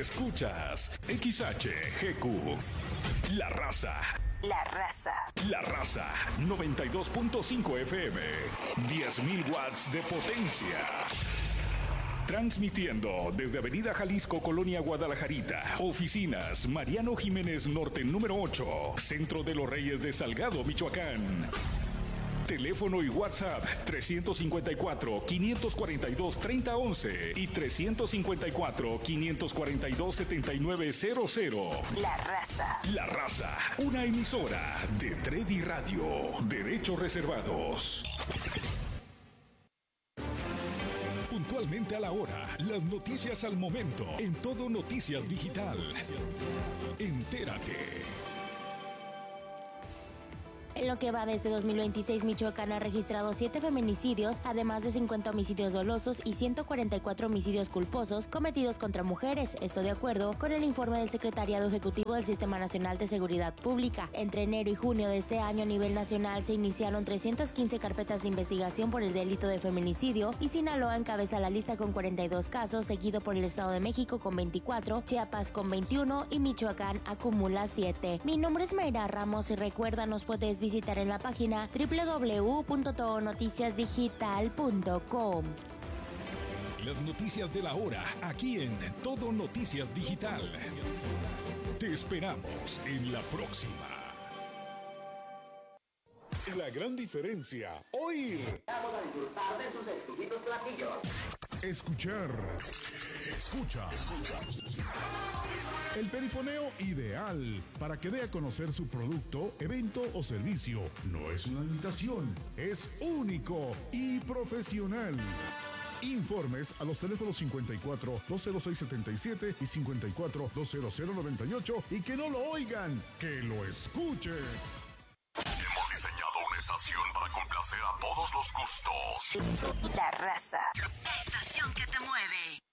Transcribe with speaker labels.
Speaker 1: Escuchas XHGQ. La Raza.
Speaker 2: La Raza.
Speaker 1: La Raza 92.5 FM. 10.000 watts de potencia. Transmitiendo desde Avenida Jalisco, Colonia Guadalajarita. Oficinas Mariano Jiménez Norte número 8. Centro de los Reyes de Salgado, Michoacán. Teléfono y WhatsApp 354-542-3011 y 354-542-7900.
Speaker 2: La Raza.
Speaker 1: La Raza, una emisora de Tredi Radio. Derechos reservados. Puntualmente a la hora, las noticias al momento, en Todo Noticias Digital. Entérate.
Speaker 3: En lo que va de este 2026, Michoacán ha registrado 7 feminicidios, además de 50 homicidios dolosos y 144 homicidios culposos cometidos contra mujeres. Esto de acuerdo con el informe del Secretariado Ejecutivo del Sistema Nacional de Seguridad Pública. Entre enero y junio de este año a nivel nacional se iniciaron 315 carpetas de investigación por el delito de feminicidio y Sinaloa encabeza la lista con 42 casos, seguido por el Estado de México con 24, Chiapas con 21 y Michoacán acumula 7. Mi nombre es Mayra Ramos y recuerda, nos puedes visitar en la página www.todonoticiasdigital.com.
Speaker 1: Las noticias de la hora, aquí en Todo Noticias Digital. Te esperamos en la próxima.
Speaker 4: La gran diferencia, oír.
Speaker 5: Vamos a disfrutar de sus exquisitos platillos.
Speaker 4: Escuchar. Escucha. El perifoneo ideal para que dé a conocer su producto, evento o servicio. No es una imitación, es único y profesional. Informes a los teléfonos 54-206-77 y 54-200-98 y que no lo oigan, que lo escuchen.
Speaker 6: Hemos diseñado una estación para complacer a todos los gustos.
Speaker 2: La Raza. Estación que te mueve.